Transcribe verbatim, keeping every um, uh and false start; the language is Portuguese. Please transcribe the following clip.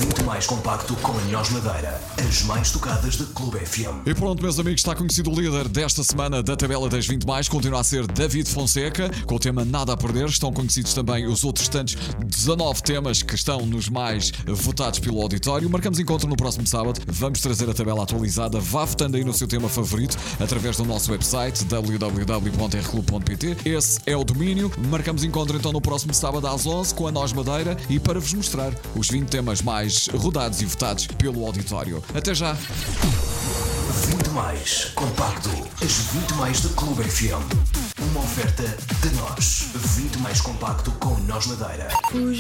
vinte mais compacto com a Nós Madeira. As mais tocadas da Clube F M. E pronto, meus amigos, está conhecido o líder desta semana da tabela das vinte mais. Continua a ser David Fonseca, com o tema Nada a Perder. Estão conhecidos também os outros tantos dezanove temas que estão nos mais votados pelo auditório. Marcamos encontro no próximo sábado. Vamos trazer a tabela atualizada. Vá votando aí no seu tema favorito através do nosso website w w w ponto r clube ponto p t. Esse é o domínio. Marcamos encontro então no próximo sábado às onze com a Nós Madeira e para vos mostrar os vinte temas mais rodados e votados pelo auditório. Até já! vinte mais compacto. As vinte mais da Clube F M. Uma oferta de nós. vinte mais compacto com Nós Madeira.